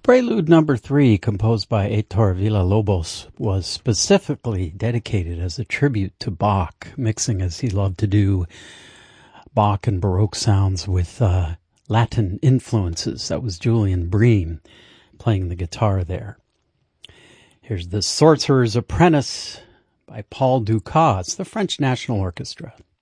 Prelude number 3, composed by Heitor Villa-Lobos, was specifically dedicated as a tribute to Bach, mixing as he loved to do Bach and Baroque sounds with Latin influences. That was Julian Bream playing the guitar there. Here's The Sorcerer's Apprentice by Paul Dukas, the French National Orchestra.